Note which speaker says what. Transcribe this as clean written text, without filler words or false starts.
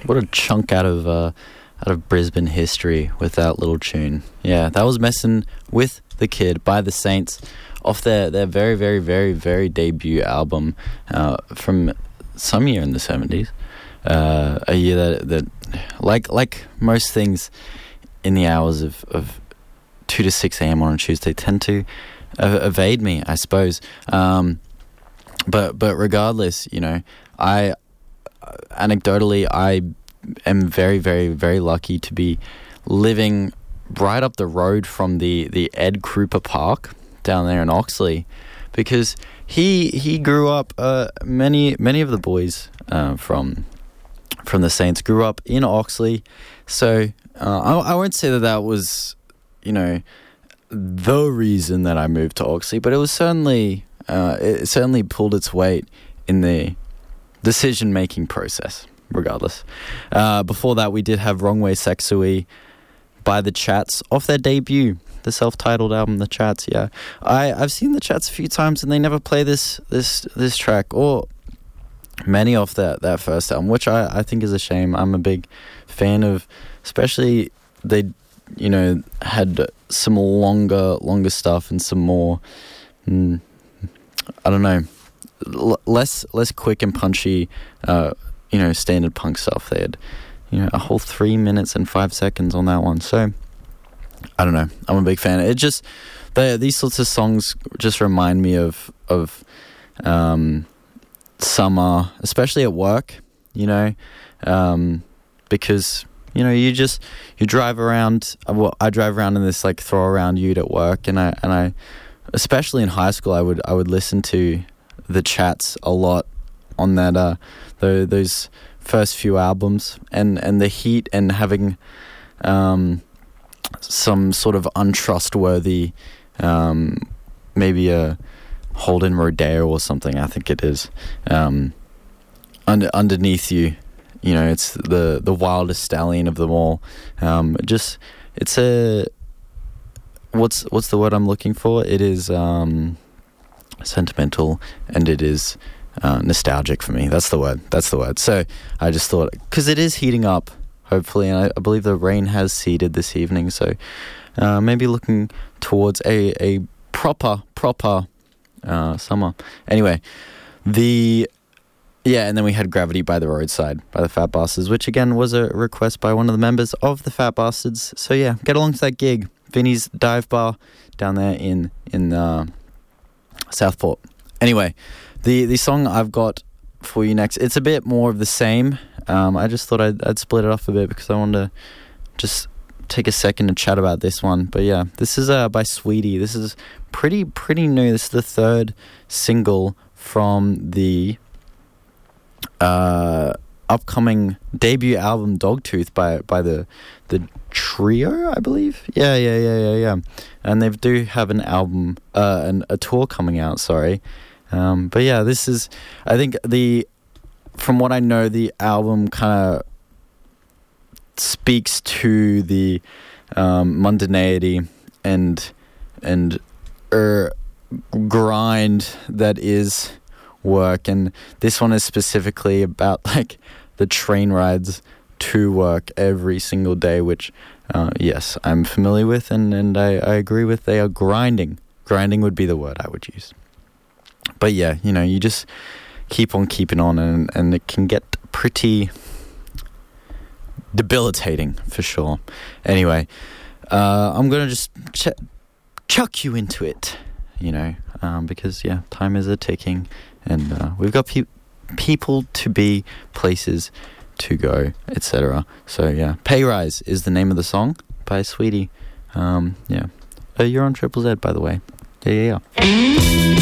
Speaker 1: What a chunk out of Brisbane history with that little tune. Yeah, that was Messing with the Kid by the Saints off their very, very, very, very debut album from some year in the 70s. A year that like most things in the hours of 2 to 6 a.m. on a Tuesday tend to evade me, I suppose. But regardless, you know, anecdotally, I am very, very, very lucky to be living right up the road from the Ed Krupa Park down there in Oxley, because he grew up. Many of the boys from the Saints grew up in Oxley, so I won't say that was, you know, the reason that I moved to Oxley, but it was certainly pulled its weight in the decision-making process, regardless. Before that, we did have Wrong Way Sexually by The Chats off their debut, the self-titled album, The Chats. Yeah, I've seen The Chats a few times, and they never play this track or many off that first album, which I think is a shame. I'm a big fan of, especially they, you know, had some longer stuff and some more, I don't know, less quick and punchy, you know, standard punk stuff. They had, you know, a whole 3 minutes and 5 seconds on that one. So I don't know, I'm a big fan. It just, these sorts of songs just remind me of summer, especially at work, you know, because, you know, you drive around. Well, I drive around in this like throw around ute at work, and I especially in high school, I would listen to The Chats a lot on that those first few albums, and the heat and having some sort of untrustworthy, maybe a Holden Rodeo or something, I think it is, underneath you. You know, it's the wildest stallion of them all. It's a, what's the word I'm looking for? It is sentimental, and it is nostalgic for me. That's the word. So I just thought, because it is heating up, hopefully, and I believe the rain has seeded this evening, so maybe looking towards a proper summer. Anyway, and then we had Gravity by the Roadside by the Fat Bastards, which again was a request by one of the members of the Fat Bastards. So yeah, get along to that gig, Vinny's Dive Bar down there in Southport. Anyway, the song I've got for you next, it's a bit more of the same. I just thought I'd split it off a bit because I wanted to just take a second to chat about this one. But yeah, this is by Sweetie. This is pretty new. This is the third single from the upcoming debut album Dogtooth by the trio, I believe. Yeah. And they do have an album, a tour coming out. Sorry, but yeah, this is, I think, from what I know, the album kind of speaks to the mundanity and grind that is work, and this one is specifically about like the train rides to work every single day, which yes, I'm familiar with, and I agree with. They are grinding would be the word I would use. But yeah, you know, you just keep on keeping on, and it can get pretty debilitating for sure. Anyway, I'm gonna just chuck you into it, you know, because yeah, time is a ticking, and we've got people to be, places to go, etc. So yeah, Pay Rise is the name of the song by Sweetie. Yeah, you're on Triple Z, by the way. Yeah.